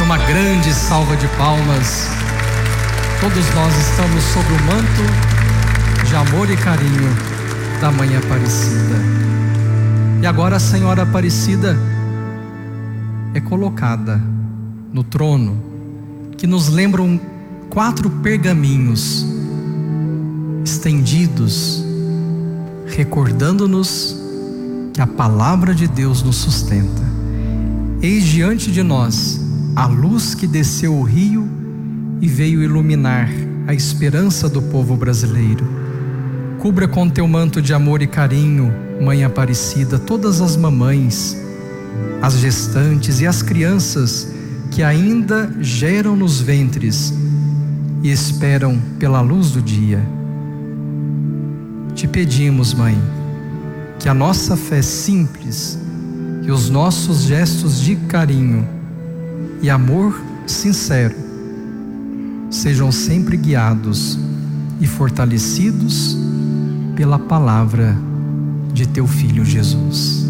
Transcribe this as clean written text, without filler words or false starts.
uma grande salva de palmas. Todos nós estamos sob o manto de amor e carinho da Mãe Aparecida. E agora a Senhora Aparecida é colocada no trono, que nos lembram 4 pergaminhos estendidos, recordando-nos que a palavra de Deus nos sustenta. Eis diante de nós a luz que desceu o rio e veio iluminar a esperança do povo brasileiro. Cubra com teu manto de amor e carinho, Mãe Aparecida, todas as mamães, as gestantes e as crianças que ainda geram nos ventres e esperam pela luz do dia. Te pedimos, Mãe, que a nossa fé simples e os nossos gestos de carinho e amor sincero sejam sempre guiados e fortalecidos pela palavra de teu Filho Jesus.